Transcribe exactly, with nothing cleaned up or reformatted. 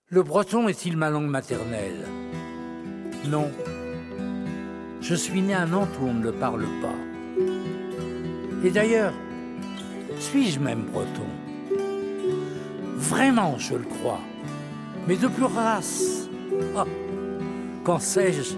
Le breton est-il ma langue maternelle? Non. Je suis né à Nantes où on ne le parle pas. Et d'ailleurs, suis-je même breton? Vraiment, je le crois. Mais de pure race. Ah, qu'en sais-je